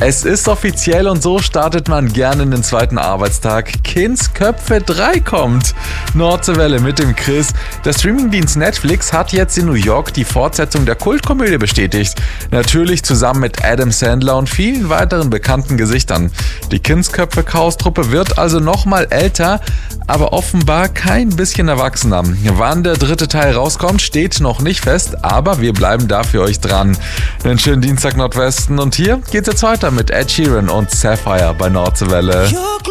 Es ist offiziell und so startet man gerne in den zweiten Arbeitstag. Kindsköpfe 3 kommt. Nordseewelle mit dem Chris. Der Streamingdienst Netflix hat jetzt in New York die Fortsetzung der Kultkomödie bestätigt. Natürlich zusammen mit Adam Sandler und vielen weiteren bekannten Gesichtern. Die Kindsköpfe-Chaos-Truppe wird also nochmal älter, aber offenbar kein bisschen erwachsener. Wann der 3. Teil rauskommt, steht noch nicht fest, aber wir bleiben da für euch dran. Einen schönen Dienstag Nordwesten und hier geht's jetzt weiter mit Ed Sheeran und Sapphire bei Nordseewelle.